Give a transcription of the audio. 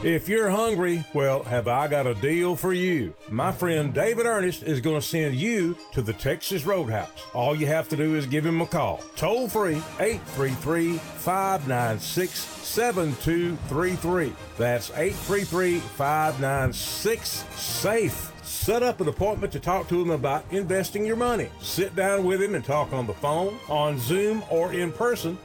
If you're hungry, well, have I got a deal for you? My friend David Ernest is going to send you to the Texas Roadhouse. All you have to do is give him a call. Toll free, 833-596-7233. That's 833-596-SAFE. Set up an appointment to talk to him about investing your money. Sit down with him and talk on the phone, on Zoom, or in person.